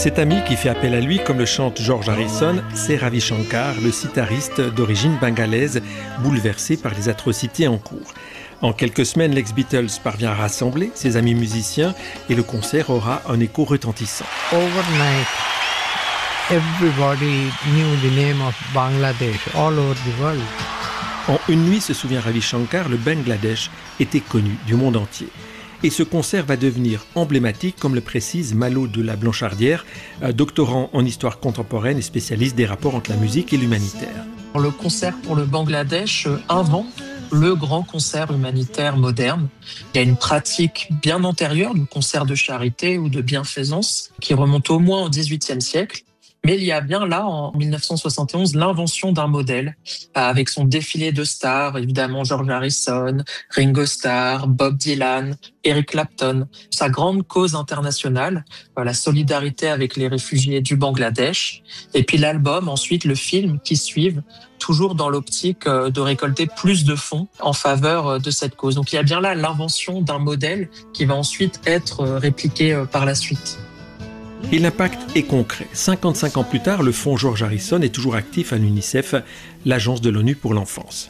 Cet ami qui fait appel à lui, comme le chante George Harrison, c'est Ravi Shankar, le sitariste d'origine bengalaise, bouleversé par les atrocités en cours. En quelques semaines, l'ex-Beatles parvient à rassembler ses amis musiciens et le concert aura un écho retentissant. Overnight, everybody knew the name of Bangladesh all over the world. En une nuit, se souvient Ravi Shankar, le Bangladesh était connu du monde entier. Et ce concert va devenir emblématique, comme le précise Malo de la Blanchardière, doctorant en histoire contemporaine et spécialiste des rapports entre la musique et l'humanitaire. Le concert pour le Bangladesh invente le grand concert humanitaire moderne. Il y a une pratique bien antérieure du concert de charité ou de bienfaisance qui remonte au moins au XVIIIe siècle. Mais il y a bien là, en 1971, l'invention d'un modèle avec son défilé de stars, évidemment George Harrison, Ringo Starr, Bob Dylan, Eric Clapton. Sa grande cause internationale, la solidarité avec les réfugiés du Bangladesh. Et puis l'album, ensuite le film qui suivent, toujours dans l'optique de récolter plus de fonds en faveur de cette cause. Donc il y a bien là l'invention d'un modèle qui va ensuite être répliqué par la suite. Et l'impact est concret. 55 ans plus tard, le fonds George Harrison est toujours actif à l'UNICEF, l'agence de l'ONU pour l'enfance.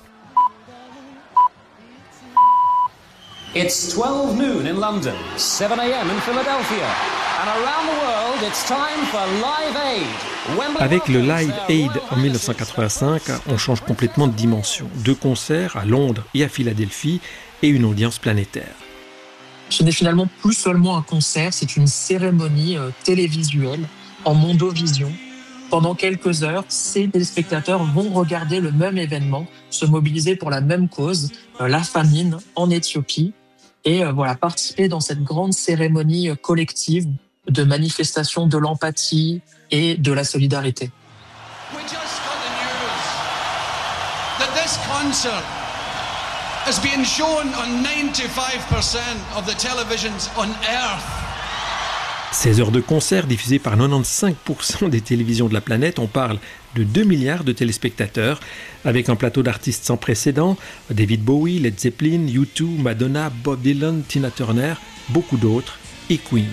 It's 12 noon in London, 7 a.m. in Philadelphia, and around the world it's time for Live Aid. Avec le Live Aid en 1985, on change complètement de dimension. 2 concerts à Londres et à Philadelphie et une audience planétaire. Ce n'est finalement plus seulement un concert, c'est une cérémonie télévisuelle en mondovision. Pendant quelques heures, ces téléspectateurs vont regarder le même événement, se mobiliser pour la même cause, la famine en Éthiopie, et participer dans cette grande cérémonie collective de manifestation de l'empathie et de la solidarité. We just got the news that this concert is being shown on 95% of the televisions on Earth. 16 heures de concert diffusées par 95% des télévisions de la planète. On parle de 2 milliards de téléspectateurs, avec un plateau d'artistes sans précédent, David Bowie, Led Zeppelin, U2, Madonna, Bob Dylan, Tina Turner, beaucoup d'autres, et Queen.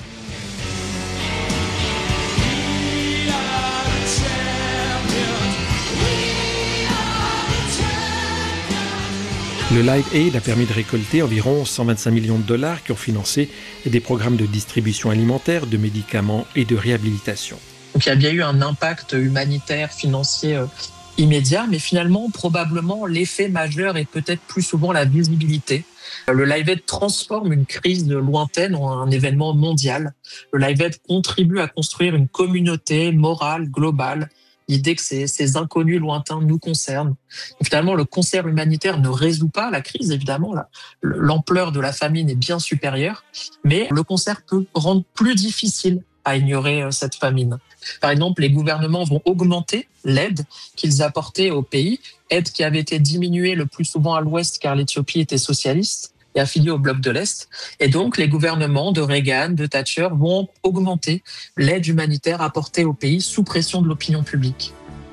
Le Live Aid a permis de récolter environ 125 millions de dollars qui ont financé des programmes de distribution alimentaire, de médicaments et de réhabilitation. Donc il y a bien eu un impact humanitaire, financier immédiat, mais finalement, probablement, l'effet majeur est peut-être plus souvent la visibilité. Le Live Aid transforme une crise lointaine en un événement mondial. Le Live Aid contribue à construire une communauté morale, globale. L'idée que ces inconnus lointains nous concernent. Et finalement, le concert humanitaire ne résout pas la crise, évidemment. L'ampleur de la famine est bien supérieure, mais le concert peut rendre plus difficile à ignorer cette famine. Par exemple, les gouvernements vont augmenter l'aide qu'ils apportaient au pays, aide qui avait été diminuée le plus souvent à l'ouest car l'Éthiopie était socialiste et affiliée au bloc de l'Est. Et donc, les gouvernements de Reagan, de Thatcher vont augmenter l'aide humanitaire apportée au pays sous pression de l'opinion publique.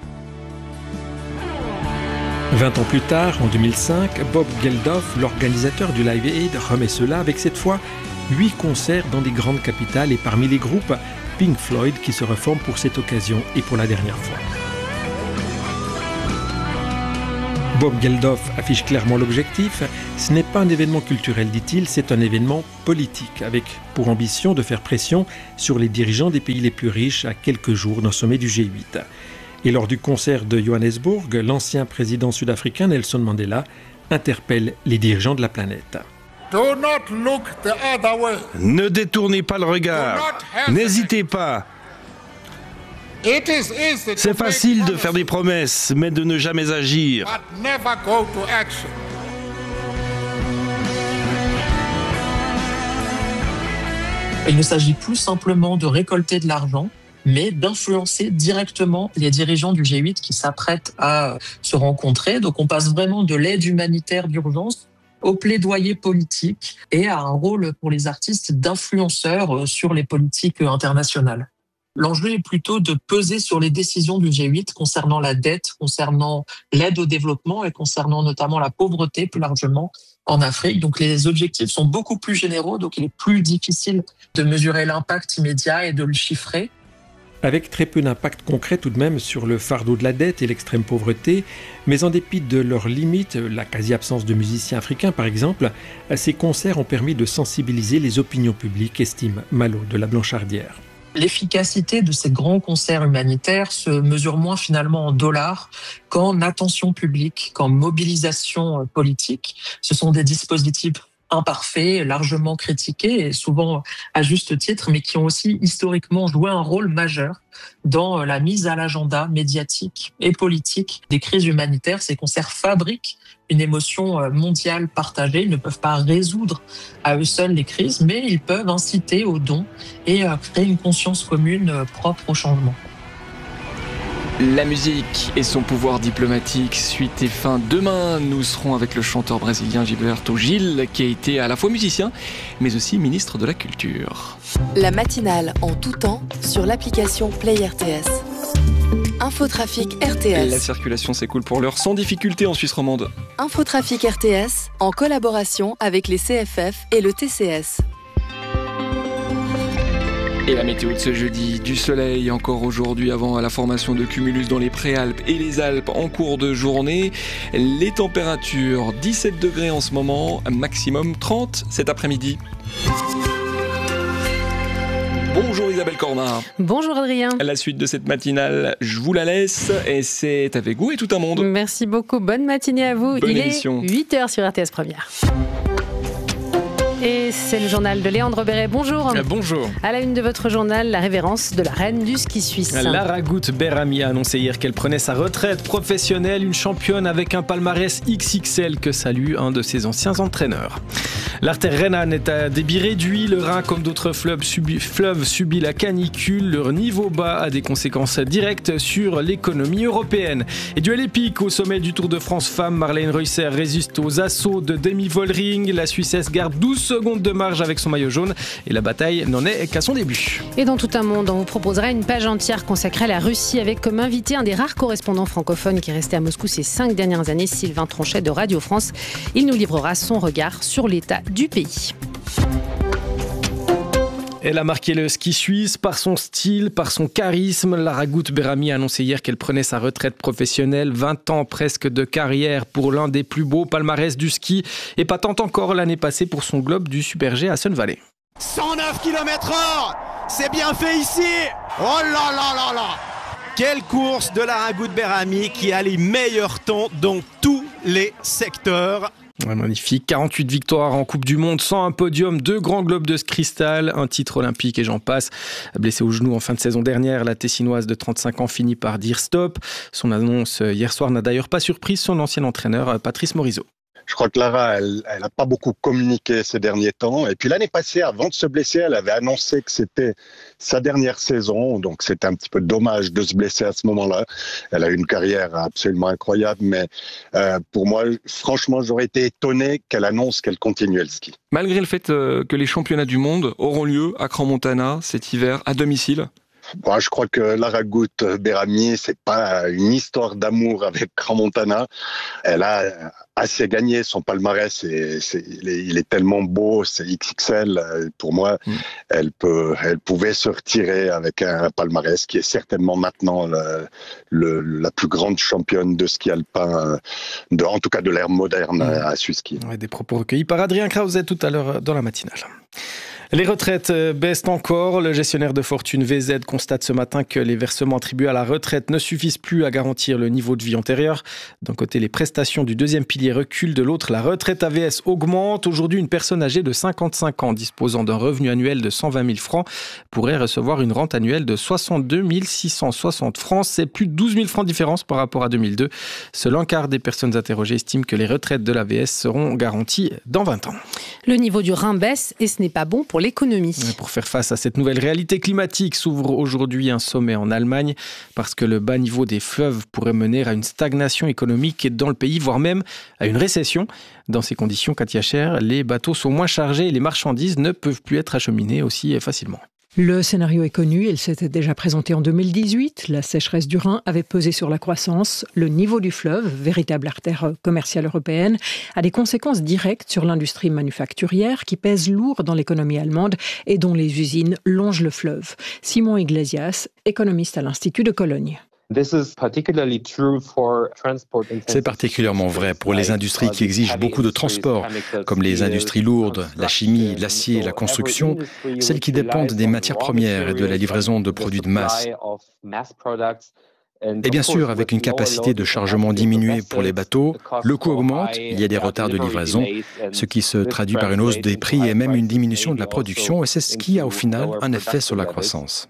20 ans plus tard, en 2005, Bob Geldof, l'organisateur du Live Aid, remet cela avec cette fois 8 concerts dans des grandes capitales et parmi les groupes Pink Floyd qui se reforme pour cette occasion et pour la dernière fois. Bob Geldof affiche clairement l'objectif. Ce n'est pas un événement culturel, dit-il, c'est un événement politique, avec pour ambition de faire pression sur les dirigeants des pays les plus riches à quelques jours d'un sommet du G8. Et lors du concert de Johannesburg, l'ancien président sud-africain Nelson Mandela interpelle les dirigeants de la planète. Do not look the other way. Ne détournez pas le regard. N'hésitez pas. C'est facile de faire des promesses, mais de ne jamais agir. But never go to action. Il ne s'agit plus simplement de récolter de l'argent, mais d'influencer directement les dirigeants du G8 qui s'apprêtent à se rencontrer. Donc on passe vraiment de l'aide humanitaire d'urgence au plaidoyer politique et à un rôle pour les artistes d'influenceurs sur les politiques internationales. L'enjeu est plutôt de peser sur les décisions du G8 concernant la dette, concernant l'aide au développement et concernant notamment la pauvreté plus largement en Afrique. Donc les objectifs sont beaucoup plus généraux, donc il est plus difficile de mesurer l'impact immédiat et de le chiffrer. Avec très peu d'impact concret tout de même sur le fardeau de la dette et l'extrême pauvreté, mais en dépit de leurs limites, la quasi-absence de musiciens africains par exemple, ces concerts ont permis de sensibiliser les opinions publiques, estime Malo de la Blancharddière. L'efficacité de ces grands concerts humanitaires se mesure moins finalement en dollars qu'en attention publique, qu'en mobilisation politique. Ce sont des dispositifs imparfaits, largement critiqués et souvent à juste titre, mais qui ont aussi historiquement joué un rôle majeur dans la mise à l'agenda médiatique et politique des crises humanitaires. Ces concerts fabriquent une émotion mondiale partagée. Ils ne peuvent pas résoudre à eux seuls les crises, mais ils peuvent inciter aux dons et créer une conscience commune propre au changement. La musique et son pouvoir diplomatique, suite et fin. Demain, nous serons avec le chanteur brésilien Gilberto Gil, qui a été à la fois musicien, mais aussi ministre de la Culture. La matinale en tout temps sur l'application Play RTS. Infotrafic RTS. La circulation s'écoule pour l'heure sans difficulté en Suisse romande. Infotrafic RTS en collaboration avec les CFF et le TCS. Et la météo de ce jeudi, du soleil encore aujourd'hui avant la formation de cumulus dans les Préalpes et les Alpes en cours de journée. Les températures 17 degrés en ce moment, maximum 30 cet après-midi. Bonjour Isabelle Cornard. Bonjour Adrien. La suite de cette matinale, je vous la laisse et c'est avec vous et tout un monde. Merci beaucoup, bonne matinée à vous. Bonne émission. Il est 8h sur RTS Première. Et c'est le journal de Léandre Béret. Bonjour. Bonjour. À la une de votre journal, la révérence de la reine du ski suisse. Lara Gut-Berami a annoncé hier qu'elle prenait sa retraite professionnelle, une championne avec un palmarès XXL que salue un de ses anciens entraîneurs. L'artère rhénane est à débit réduit. Le Rhin, comme d'autres fleuves, subit la canicule. Leur niveau bas a des conséquences directes sur l'économie européenne. Et duel épique au sommet du Tour de France femmes. Marlene Reusser résiste aux assauts de Demi Vollering. La Suissesse garde 12 secondes de marge avec son maillot jaune. Et la bataille n'en est qu'à son début. Et dans tout un monde, on vous proposera une page entière consacrée à la Russie avec comme invité un des rares correspondants francophones qui est resté à Moscou ces 5 dernières années, Sylvain Tronchet de Radio France. Il nous livrera son regard sur l'état du pays. Elle a marqué le ski suisse par son style, par son charisme. Lara Gut-Berami a annoncé hier qu'elle prenait sa retraite professionnelle. 20 ans presque de carrière pour l'un des plus beaux palmarès du ski. Et pas tant encore l'année passée pour son globe du Super G à Sun Valley. 109 km/h, c'est bien fait ici. Oh là là là là. Quelle course de Lara Gut-Berami qui a les meilleurs temps dans tous les secteurs. Ouais, magnifique, 48 victoires en Coupe du Monde, 101 podiums, 2 grands globes de cristal, un titre olympique et j'en passe. Blessée au genou en fin de saison dernière, la Tessinoise de 35 ans finit par dire stop. Son annonce hier soir n'a d'ailleurs pas surpris son ancien entraîneur Patrice Morizot. Je crois que Lara, elle n'a pas beaucoup communiqué ces derniers temps. Et puis l'année passée, avant de se blesser, elle avait annoncé que c'était sa dernière saison. Donc c'était un petit peu dommage de se blesser à ce moment-là. Elle a eu une carrière absolument incroyable. Mais pour moi, franchement, j'aurais été étonné qu'elle annonce qu'elle continuait le ski. Malgré le fait que les championnats du monde auront lieu à Crans-Montana cet hiver à domicile. Bon, je crois que Lara Gut-Berami, c'est pas une histoire d'amour avec Crans-Montana. Elle a assez gagné son palmarès. Il est tellement beau, c'est XXL. Pour moi, elle pouvait se retirer avec un palmarès qui est certainement maintenant la plus grande championne de ski alpin, en tout cas de l'ère moderne à Suisse-Ski. Ouais, des propos recueillis par Adrien Krause tout à l'heure dans la matinale. Les retraites baissent encore. Le gestionnaire de fortune VZ constate ce matin que les versements attribués à la retraite ne suffisent plus à garantir le niveau de vie antérieur. D'un côté, les prestations du deuxième pilier reculent. De l'autre, la retraite AVS augmente. Aujourd'hui, une personne âgée de 55 ans disposant d'un revenu annuel de 120 000 francs pourrait recevoir une rente annuelle de 62 660 francs. C'est plus de 12 000 francs de différence par rapport à 2002. Seul un quart des personnes interrogées estiment que les retraites de l'AVS seront garanties dans 20 ans. Le niveau du Rhin baisse et ce n'est pas bon pour l'économie. Pour faire face à cette nouvelle réalité climatique, s'ouvre aujourd'hui un sommet en Allemagne parce que le bas niveau des fleuves pourrait mener à une stagnation économique dans le pays, voire même à une récession. Dans ces conditions, Katia Scher, les bateaux sont moins chargés et les marchandises ne peuvent plus être acheminées aussi facilement. Le scénario est connu, il s'était déjà présenté en 2018. La sécheresse du Rhin avait pesé sur la croissance. Le niveau du fleuve, véritable artère commerciale européenne, a des conséquences directes sur l'industrie manufacturière qui pèse lourd dans l'économie allemande et dont les usines longent le fleuve. Simon Iglesias, économiste à l'Institut de Cologne. C'est particulièrement vrai pour les industries qui exigent beaucoup de transport, comme les industries lourdes, la chimie, l'acier, la construction, celles qui dépendent des matières premières et de la livraison de produits de masse. Et bien sûr, avec une capacité de chargement diminuée pour les bateaux, le coût augmente, il y a des retards de livraison, ce qui se traduit par une hausse des prix et même une diminution de la production, et c'est ce qui a au final un effet sur la croissance.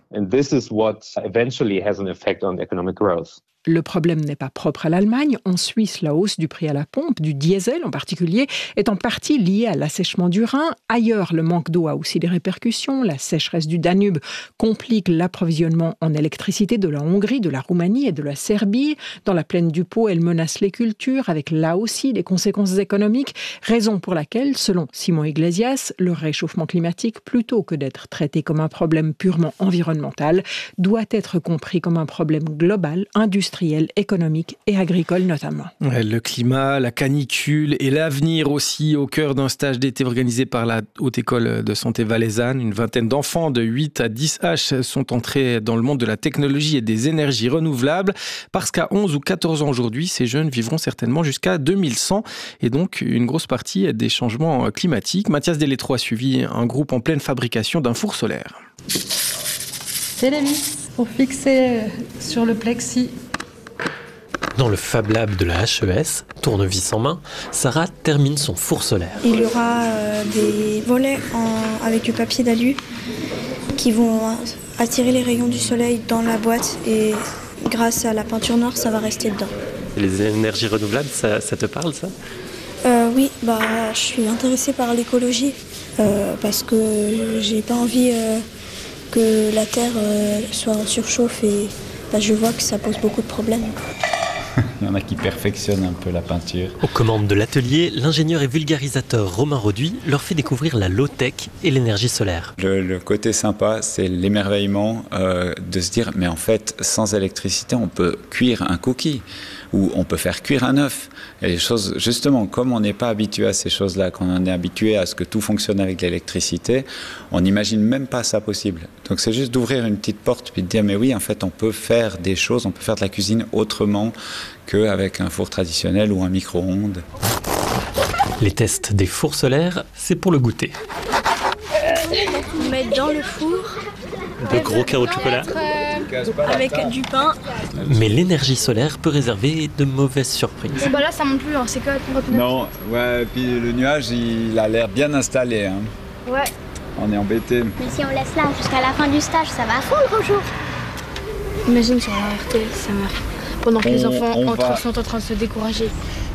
Le problème n'est pas propre à l'Allemagne. En Suisse, la hausse du prix à la pompe, du diesel en particulier, est en partie liée à l'assèchement du Rhin. Ailleurs, le manque d'eau a aussi des répercussions. La sécheresse du Danube complique l'approvisionnement en électricité de la Hongrie, de la Roumanie et de la Serbie. Dans la plaine du Pô, elle menace les cultures, avec là aussi des conséquences économiques, raison pour laquelle, selon Simon Iglesias, le réchauffement climatique, plutôt que d'être traité comme un problème purement environnemental, doit être compris comme un problème global, industriel, économique et agricole notamment. Le climat, la canicule et l'avenir aussi au cœur d'un stage d'été organisé par la Haute École de Santé valaisanne. Une vingtaine d'enfants de 8 à 10 H sont entrés dans le monde de la technologie et des énergies renouvelables parce qu'à 11 ou 14 ans aujourd'hui, ces jeunes vivront certainement jusqu'à 2100 et donc une grosse partie des changements climatiques. Mathias Deletro a suivi un groupe en pleine fabrication d'un four solaire. C'est les vis pour fixer sur le plexi. Dans le Fab Lab de la HES, tournevis en main, Sarah termine son four solaire. Il y aura des volets avec du papier d'alu qui vont attirer les rayons du soleil dans la boîte et grâce à la peinture noire, ça va rester dedans. Les énergies renouvelables, ça te parle ça ? Oui, je suis intéressée par l'écologie parce que j'ai pas envie que la Terre soit en surchauffe et je vois que ça pose beaucoup de problèmes. Il y en a qui perfectionnent un peu la peinture. Aux commandes de l'atelier, l'ingénieur et vulgarisateur Romain Roduit leur fait découvrir la low-tech et l'énergie solaire. Le côté sympa, c'est l'émerveillement de se dire, mais en fait, sans électricité, on peut cuire un cookie ou on peut faire cuire un œuf. Et les choses, justement, comme on n'est pas habitué à ces choses-là, quand on est habitué à ce que tout fonctionne avec l'électricité, on n'imagine même pas ça possible. Donc c'est juste d'ouvrir une petite porte puis de dire, mais oui, en fait, on peut faire des choses, on peut faire de la cuisine autrement qu'avec un four traditionnel ou un micro-ondes. Les tests des fours solaires, c'est pour le goûter. On met dans le four de gros carreaux de chocolat avec du pain. Mais l'énergie solaire peut réserver de mauvaises surprises. Là, ça monte plus, c'est que non, ouais, puis le nuage, il a l'air bien installé. Hein. Ouais. On est embêté. Mais si on laisse là jusqu'à la fin du stage, ça va fondre au jour. Imagine sur la RT, ça meurt. Pendant que les enfants sont en train de se décourager.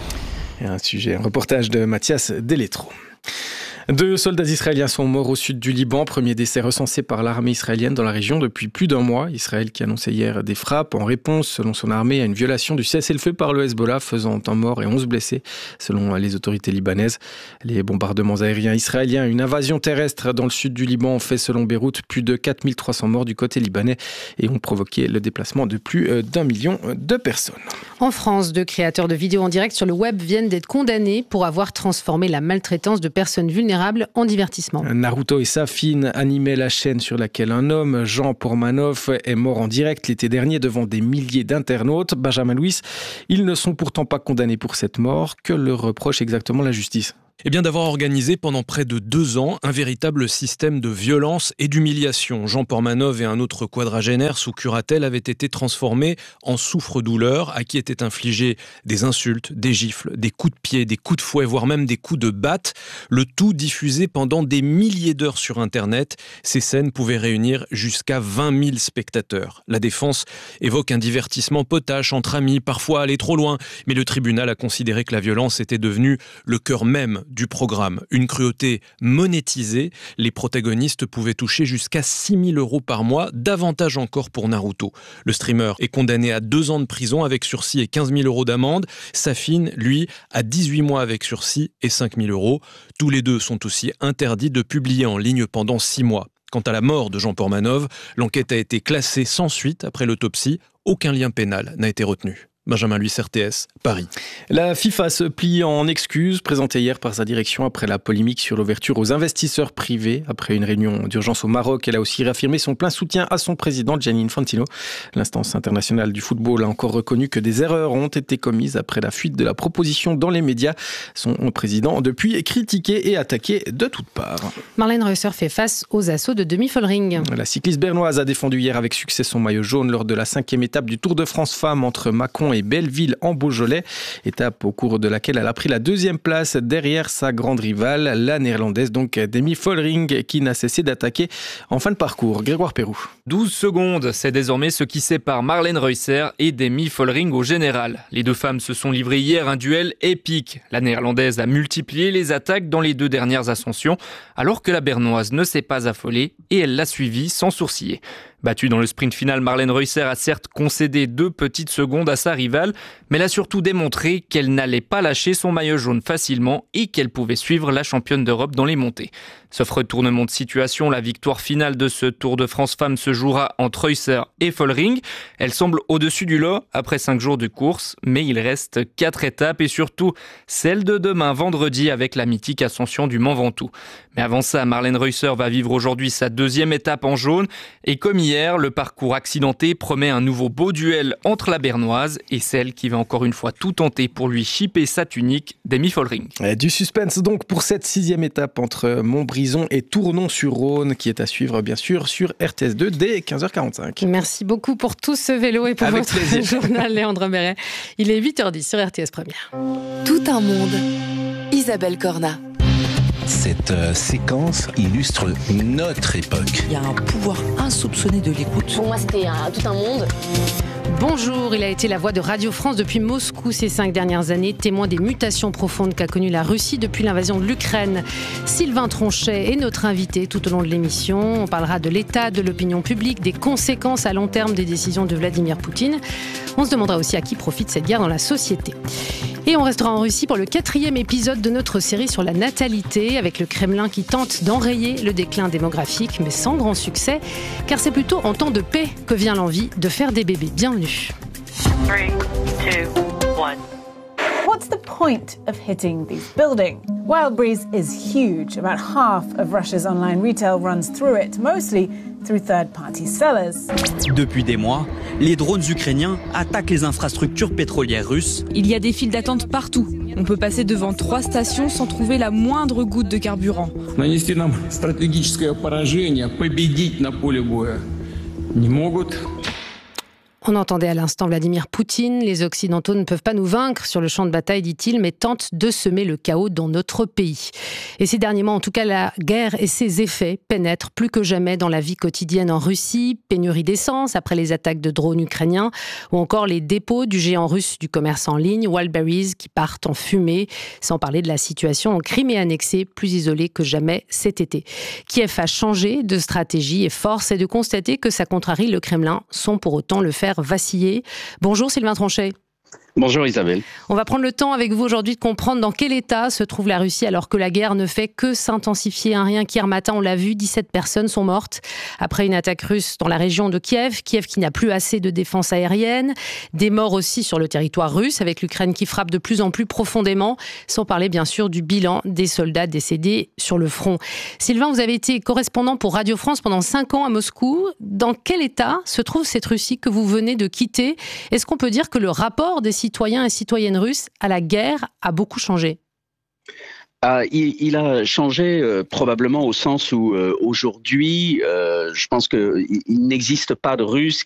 Un reportage de Mathias Deletro. 2 soldats israéliens sont morts au sud du Liban. Premier décès recensé par l'armée israélienne dans la région depuis plus d'un mois. Israël qui annonçait hier des frappes en réponse, selon son armée, à une violation du cessez-le-feu par le Hezbollah, faisant un mort et 11 blessés, selon les autorités libanaises. Les bombardements aériens israéliens, une invasion terrestre dans le sud du Liban ont fait, selon Beyrouth, plus de 4300 morts du côté libanais et ont provoqué le déplacement de plus d'1 million de personnes. En France, 2 créateurs de vidéos en direct sur le web viennent d'être condamnés pour avoir transformé la maltraitance de personnes vulnérables en divertissement. Naruto et Safin animaient la chaîne sur laquelle un homme, Jean Pormanov, est mort en direct l'été dernier devant des milliers d'internautes. Benjamin Louis, ils ne sont pourtant pas condamnés pour cette mort. Que leur reproche exactement la justice ? Eh bien, d'avoir organisé pendant près de 2 ans un véritable système de violence et d'humiliation. Jean Pormanov et un autre quadragénaire sous curatelle avaient été transformés en souffre-douleur, à qui étaient infligées des insultes, des gifles, des coups de pied, des coups de fouet, voire même des coups de batte. Le tout diffusé pendant des milliers d'heures sur Internet. Ces scènes pouvaient réunir jusqu'à 20 000 spectateurs. La défense évoque un divertissement potache entre amis, parfois aller trop loin. Mais le tribunal a considéré que la violence était devenue le cœur même du programme. Une cruauté monétisée, les protagonistes pouvaient toucher jusqu'à 6 000 € par mois, davantage encore pour Naruto. Le streamer est condamné à 2 ans de prison avec sursis et 15 000 € d'amende. Safin, lui, à 18 mois avec sursis et 5 000 €. Tous les deux sont aussi interdits de publier en ligne pendant 6 mois. Quant à la mort de Jean Portmanov, l'enquête a été classée sans suite après l'autopsie. Aucun lien pénal n'a été retenu. Benjamin Luis, RTS, Paris. La FIFA se plie en excuses présentées hier par sa direction après la polémique sur l'ouverture aux investisseurs privés. Après une réunion d'urgence au Maroc, elle a aussi réaffirmé son plein soutien à son président Gianni Infantino. L'instance internationale du football a encore reconnu que des erreurs ont été commises après la fuite de la proposition dans les médias. Son président, depuis, est critiqué et attaqué de toutes parts. Marlène Reusser fait face aux assauts de Demi-Follering. La cycliste bernoise a défendu hier avec succès son maillot jaune lors de la 5e étape du Tour de France Femmes entre Mâcon et Belleville en Beaujolais. Étape au cours de laquelle elle a pris la 2e place derrière sa grande rivale, la néerlandaise donc Demi-Follering, qui n'a cessé d'attaquer en fin de parcours. Grégoire Perroux. 12 secondes, c'est désormais ce qui sépare Marlène Reusser et Demi-Follering au général. Les deux femmes se sont livrées hier un duel épique. La néerlandaise a multiplié les attaques dans les 2 dernières ascensions, alors que la bernoise ne s'est pas affolée et elle l'a suivie sans sourciller. Battue dans le sprint final, Marlène Reusser a certes concédé 2 petites secondes à sa rivale, mais elle a surtout démontré qu'elle n'allait pas lâcher son maillot jaune facilement et qu'elle pouvait suivre la championne d'Europe dans les montées. Sauf retournement de situation, la victoire finale de ce Tour de France Femmes se jouera entre Reusser et Follering. Elle semble au-dessus du lot après 5 jours de course, mais il reste 4 étapes et surtout celle de demain vendredi avec la mythique ascension du Mont Ventoux. Mais avant ça, Marlène Reusser va vivre aujourd'hui sa 2e étape en jaune et comme hier, le parcours accidenté promet un nouveau beau duel entre la bernoise et celle qui va encore une fois tout tenter pour lui chipper sa tunique, Demi-Follering. Du suspense donc pour cette 6e étape entre Montbrison et Tournon-sur-Rhône qui est à suivre bien sûr sur RTS2 dès 15h45. Merci beaucoup pour tout ce vélo et pour Avec votre plaisir. journal, Léandre Méret. Il est 8h10 sur RTS Première. Tout un monde. Isabelle Corna. Cette séquence illustre notre époque. Il y a un pouvoir insoupçonné de l'écoute. Pour moi, c'était tout un monde. Bonjour, il a été la voix de Radio France depuis Moscou ces 5 dernières années, témoin des mutations profondes qu'a connues la Russie depuis l'invasion de l'Ukraine. Sylvain Tronchet est notre invité tout au long de l'émission. On parlera de l'état de l'opinion publique, des conséquences à long terme des décisions de Vladimir Poutine. On se demandera aussi à qui profite cette guerre dans la société. Et on restera en Russie pour le 4e épisode de notre série sur la natalité, avec le Kremlin qui tente d'enrayer le déclin démographique, mais sans grand succès, car c'est plutôt en temps de paix que vient l'envie de faire des bébés. Bienvenue. 3, 2, 1. What's the point of hitting these buildings? Wildberries is huge. About half of Russia's online retail runs through it, mostly through third-party sellers. Depuis des mois, les drones ukrainiens attaquent les infrastructures pétrolières russes. Il y a des files d'attente partout. On peut passer devant 3 stations sans trouver la moindre goutte de carburant. Нанести нам стратегическое поражение, победить на поле боя не могут. On entendait à l'instant Vladimir Poutine. Les Occidentaux ne peuvent pas nous vaincre sur le champ de bataille, dit-il, mais tentent de semer le chaos dans notre pays. Et ces derniers mois, en tout cas, la guerre et ses effets pénètrent plus que jamais dans la vie quotidienne en Russie. Pénurie d'essence après les attaques de drones ukrainiens ou encore les dépôts du géant russe du commerce en ligne, Wildberries, qui partent en fumée. Sans parler de la situation en Crimée annexée, plus isolée que jamais cet été. Kiev a changé de stratégie et force est de constater que ça contrarie le Kremlin sans pour autant le faire vaciller. Bonjour Sylvain Tronchet. Bonjour Isabelle. On va prendre le temps avec vous aujourd'hui de comprendre dans quel état se trouve la Russie alors que la guerre ne fait que s'intensifier. Rien qu'hier matin, on l'a vu, 17 personnes sont mortes après une attaque russe dans la région de Kiev. Kiev qui n'a plus assez de défense aérienne. Des morts aussi sur le territoire russe avec l'Ukraine qui frappe de plus en plus profondément. Sans parler bien sûr du bilan des soldats décédés sur le front. Sylvain, vous avez été correspondant pour Radio France pendant 5 ans à Moscou. Dans quel état se trouve cette Russie que vous venez de quitter? Est-ce qu'on peut dire que le rapport des citoyens et citoyennes russes à la guerre a beaucoup changé? Il a changé probablement au sens où aujourd'hui, je pense qu'il n'existe pas de Russes